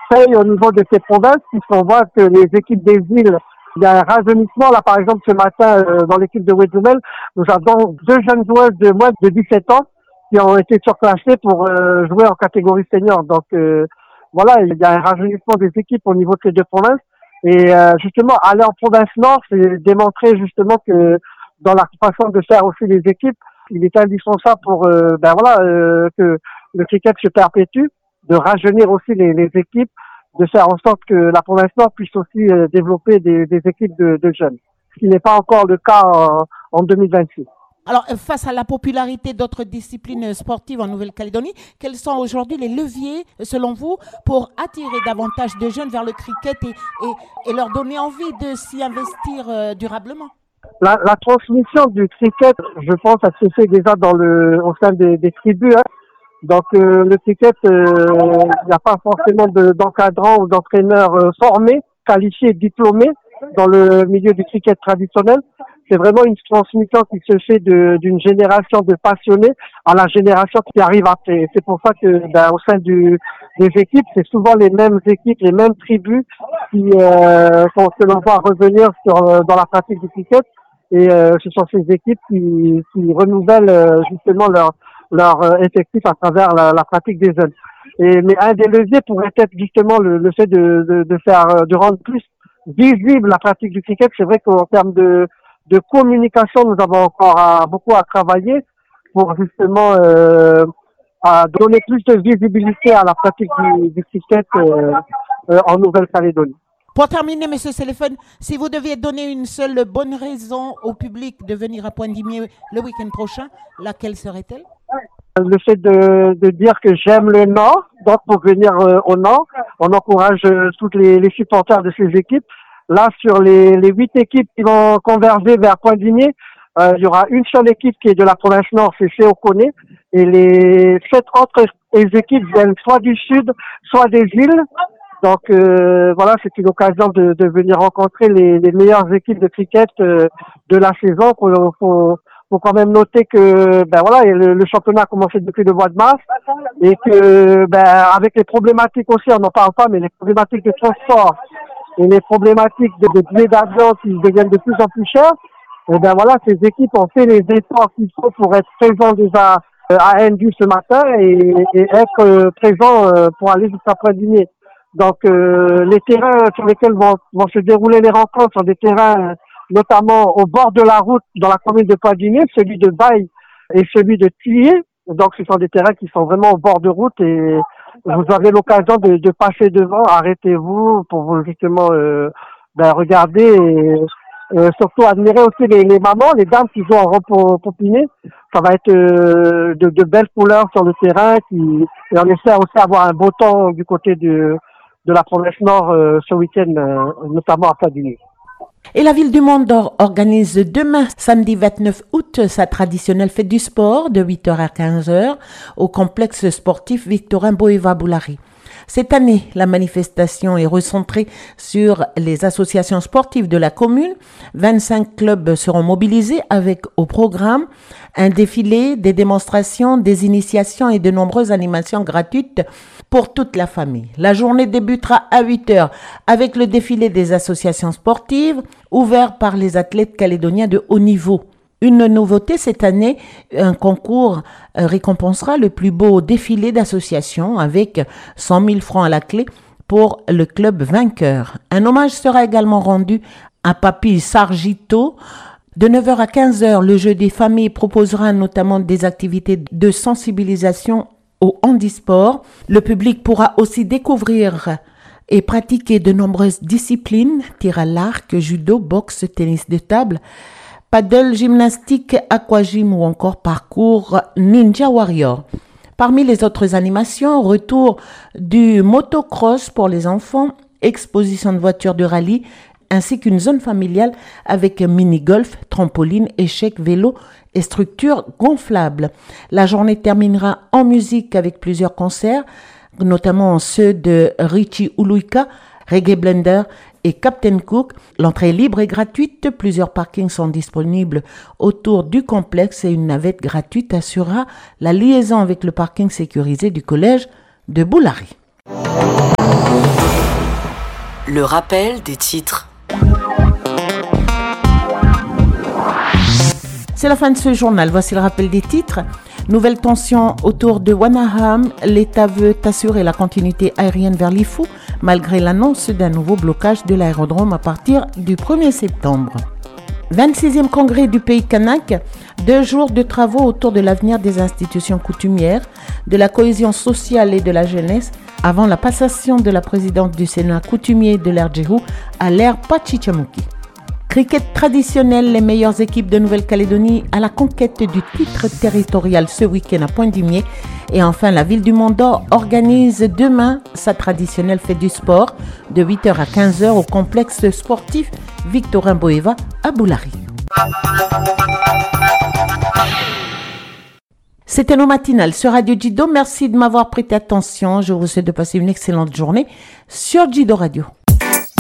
paye au niveau de ces provinces, puisqu'on voit que les équipes des îles, il y a un rajeunissement. Là, par exemple, ce matin, dans l'équipe de Wetzel, nous avons 2 jeunes joueuses de moins de 17 ans qui ont été surclassées pour jouer en catégorie senior. Donc, voilà, il y a un rajeunissement des équipes au niveau de ces 2 provinces. Et justement, aller en province nord, c'est démontrer justement que dans la façon de faire aussi les équipes, il est indispensable pour que le cricket se perpétue, de rajeunir aussi les équipes, de faire en sorte que la province nord puisse aussi développer des équipes de jeunes, ce qui n'est pas encore le cas en 2026. Alors, face à la popularité d'autres disciplines sportives en Nouvelle-Calédonie, quels sont aujourd'hui les leviers, selon vous, pour attirer davantage de jeunes vers le cricket et leur donner envie de s'y investir durablement? La transmission du cricket, je pense, ça se fait déjà au sein des tribus. Hein. Donc, le cricket, il n'y a pas forcément d'encadrants ou d'entraîneurs formés, qualifiés, diplômés dans le milieu du cricket traditionnel. C'est vraiment une transmission qui se fait d'une génération de passionnés à la génération qui arrive après. C'est pour ça que, au sein des équipes, c'est souvent les mêmes équipes, les mêmes tribus que l'on voit revenir dans la pratique du cricket. Et ce sont ces équipes qui renouvellent justement leur effectif à travers la pratique des jeunes. Mais un des leviers pourrait être justement le fait de rendre plus visible la pratique du cricket. C'est vrai qu'en termes de communication, nous avons encore beaucoup à travailler pour justement à donner plus de visibilité à la pratique du cricket en Nouvelle-Calédonie. Pour terminer, M. Selefen, si vous deviez donner une seule bonne raison au public de venir à Pointe-Dimier le week-end prochain, laquelle serait-elle? Le fait de dire que j'aime le Nord, donc pour venir au Nord, on encourage toutes les supporters de ces équipes. Là, sur les 8 équipes qui vont converger vers Pointe-Dimier, il y aura une seule équipe qui est de la province Nord, c'est Séokoné, et les 7 autres équipes viennent soit du Sud, soit des îles. Donc voilà, c'est une occasion de venir rencontrer les meilleures équipes de cricket de la saison. Faut quand même noter que le championnat a commencé depuis le mois de mars et que avec les problématiques aussi, on n'en parle pas, mais les problématiques de transport et les problématiques de billets d'avion qui deviennent de plus en plus chers, ces équipes ont fait les efforts qu'il faut pour être présents déjà à Ndu ce matin et être présents pour aller jusqu'à Pointe-Dimier. Donc les terrains sur lesquels vont se dérouler les rencontres sont des terrains notamment au bord de la route dans la commune de Pointe-Dimier, celui de Baille et celui de Thuillier. Donc ce sont des terrains qui sont vraiment au bord de route et vous avez l'occasion de passer devant, arrêtez-vous pour vous justement regarder et surtout admirer aussi les mamans, les dames qui jouent en robe popinée. Ça va être de belles couleurs sur le terrain et on espère aussi avoir un beau temps du côté de la province Nord ce week-end, notamment à Pointe-Dimier. Et la Ville du Mont-d'Or organise demain, samedi 29 août, sa traditionnelle fête du sport de 8h à 15h au complexe sportif Victorin Boeva-Boulari. Cette année, la manifestation est recentrée sur les associations sportives de la commune. 25 clubs seront mobilisés avec au programme un défilé, des démonstrations, des initiations et de nombreuses animations gratuites pour toute la famille. La journée débutera à 8h avec le défilé des associations sportives ouvert par les athlètes calédoniens de haut niveau. Une nouveauté cette année, un concours récompensera le plus beau défilé d'associations avec 100 000 francs à la clé pour le club vainqueur. Un hommage sera également rendu à Papi Sargito. De 9h à 15h, le jeu des familles proposera notamment des activités de sensibilisation au handisport. Le public pourra aussi découvrir et pratiquer de nombreuses disciplines, tir à l'arc, judo, boxe, tennis de table, paddle, gymnastique, aquagym ou encore parcours Ninja Warrior. Parmi les autres animations, retour du motocross pour les enfants, exposition de voitures de rallye, ainsi qu'une zone familiale avec mini-golf, trampoline, échecs, vélo et structures gonflables. La journée terminera en musique avec plusieurs concerts, notamment ceux de Richie Uluika, Reggae Blender et Captain Cook. L'entrée est libre et gratuite. Plusieurs parkings sont disponibles autour du complexe et une navette gratuite assurera la liaison avec le parking sécurisé du collège de Boulari. Le rappel des titres. C'est la fin de ce journal. Voici le rappel des titres. Nouvelle tension autour de Wanaham. L'État veut assurer la continuité aérienne vers Lifou, malgré l'annonce d'un nouveau blocage de l'aérodrome à partir du 1er septembre. 26e congrès du pays kanak, 2 jours de travaux autour de l'avenir des institutions coutumières, de la cohésion sociale et de la jeunesse, avant la passation de la présidente du Sénat coutumier de l'ère Djihou à l'ère Pachichamuki. Cricket traditionnel, les meilleures équipes de Nouvelle-Calédonie à la conquête du titre territorial ce week-end à Pointe-du-Mier. Et enfin, la ville du Mont-d'Or organise demain sa traditionnelle fête du sport de 8h à 15h au complexe sportif Victorin Boeva à Boulari. C'était nos matinales sur Radio Jido. Merci de m'avoir prêté attention. Je vous souhaite de passer une excellente journée sur Jido Radio.